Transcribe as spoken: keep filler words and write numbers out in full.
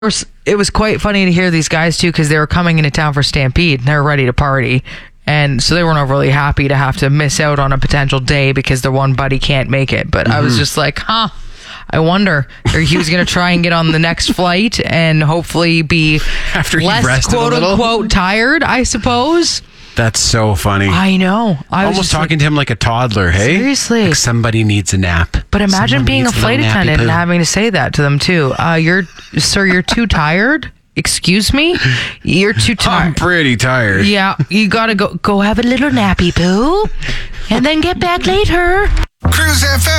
course, it was quite funny to hear these guys too, because they were coming into town for Stampede and they were ready to party, and so they weren't overly happy to have to miss out on a potential day because their one buddy can't make it. But mm-hmm. I was just like, huh, I wonder, or he was going to try and get on the next flight and hopefully be after he less rested quote a little? unquote tired, I suppose. That's so funny. I know. I was almost talking like, to him like a toddler, hey? Seriously. Like somebody needs a nap. But imagine Someone being a needs flight little nappy attendant poo. and having to say that to them too. Uh, you're, sir, you're too tired? Excuse me? You're too I'm tired. pretty tired. Yeah, you gotta go, go have a little nappy poo and then get back later. Cruise F M.